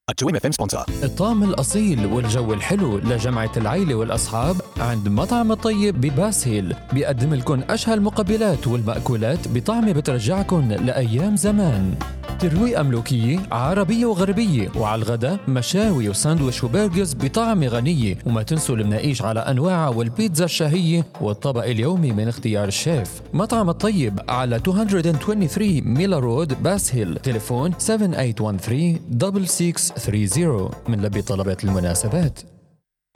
التويم FM sponsor. الطعم الأصيل والجو الحلو لجمعة العيلة والأصحاب عند مطعم الطيب بباسهيل. بيقدم لكم أشهى المقبلات والمأكولات بطعمة بترجعكم لأيام زمان. ترويقة ملوكية عربية وغربية، وعلى الغداء مشاوي وساندويش وبرجرز بطعمة غنية. وما تنسوا المناقيش على أنواعها والبيتزا الشهية والطبق اليومي من اختيار الشيف. مطعم الطيب على 223 ميلا رود باسهيل. تليفون 7813-6630. من لبي طلبات المناسبات.